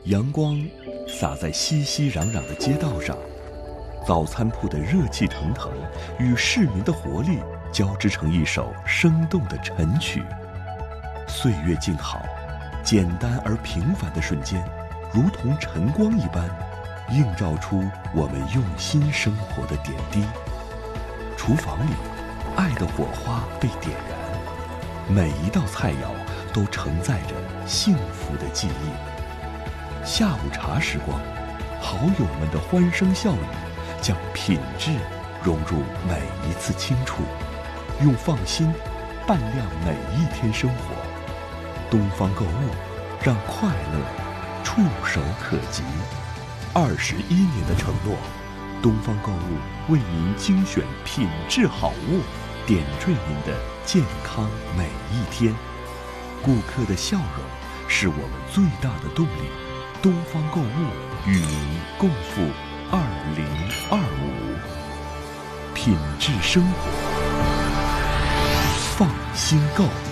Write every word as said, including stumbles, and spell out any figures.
阳光洒在熙熙攘攘的街道上，早餐铺的热气腾腾与市民的活力交织成一首生动的晨曲。岁月静好，简单而平凡的瞬间，如同晨光一般，映照出我们用心生活的点滴。厨房里，爱的火花被点燃，每一道菜肴都承载着幸福的记忆。下午茶时光，好友们的欢声笑语，将品质融入每一次清楚，用放心伴亮每一天生活。东方购物，让快乐触手可及。二十一年的承诺，东方购物为您精选品质好物，点缀您的健康每一天。顾客的笑容是我们最大的动力。东方购物与您共赴二零二五，品质生活，放心购。